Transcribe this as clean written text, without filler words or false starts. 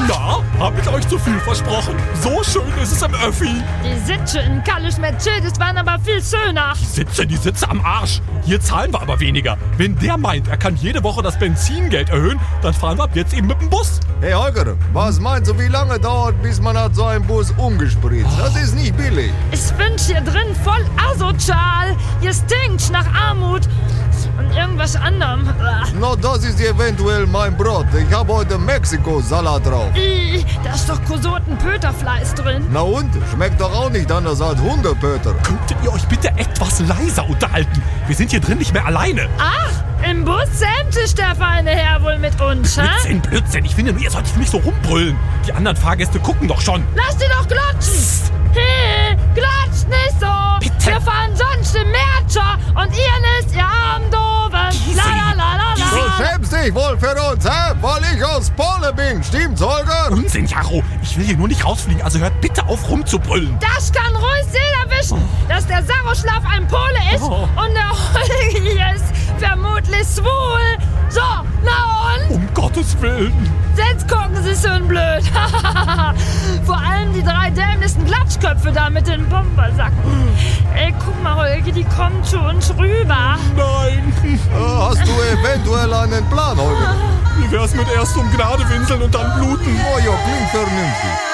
Na, hab ich euch zu viel versprochen? So schön ist es im Öffi. Die Sitze in Kallisch Mercedes waren aber viel schöner. Die Sitze am Arsch. Hier zahlen wir aber weniger. Wenn der meint, er kann jede Woche das Benzingeld erhöhen, dann fahren wir ab jetzt eben mit dem Bus. Hey Holger, was meinst du, wie lange dauert, bis man hat so einen Bus umgespritzt? Das ist nicht billig. Ich find hier drin voll asozial. Hier stinkt nach Armut und irgendwas anderem. No, das ist eventuell mein Brot. Ich habe heute Mexiko-Salat drauf. Da ist doch Kosoten-Pöterfleisch drin. Na und? Schmeckt doch auch nicht anders als Hundepöter. Könntet ihr euch bitte etwas leiser unterhalten? Wir sind hier drin nicht mehr alleine. Ach, im Bus zähmt sich der feine Herr wohl mit uns, hä? Blödsinn. Ich finde nur, ihr solltet nicht so rumbrüllen. Die anderen Fahrgäste gucken doch schon. Lass die doch glotschen. Hey, klatscht nicht so. Bitte. Wir fahren sonst im Märcher und ihr nicht, ihr armen Doven. La la la la la. Du schämst dich wohl für uns, hä? Weil ich aus Polen bin. Stimmt's, Holger? Unsinn, Jaro. Ich will hier nur nicht rausfliegen, also hört bitte auf rumzubrüllen. Das kann ruhig jeder wissen, dass der Saroschlaf ein Pole ist und der Holgi ist vermutlich schwul. So, na und? Um Gottes Willen. Jetzt gucken sie schön blöd. Vor allem die 3 dämlichsten Glatschköpfe da mit den Bombersacken. Ey, guck mal, Holgi, die kommen zu uns rüber. Nein. Hast du eventuell einen Plan, Holger? Wie wär's mit erst um Gnade winseln und dann bluten? Oh ja, klingt vernünftig.